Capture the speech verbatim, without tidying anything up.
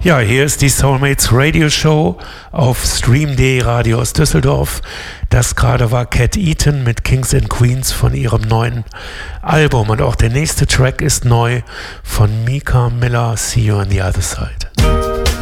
Ja, hier ist die Soulmates Radio Show auf stream punkt de Radio aus Düsseldorf. Das gerade war Cat Eaton mit Kings and Queens von ihrem neuen Album. Und auch der nächste Track ist neu von Mika Miller, See You on the Other Side.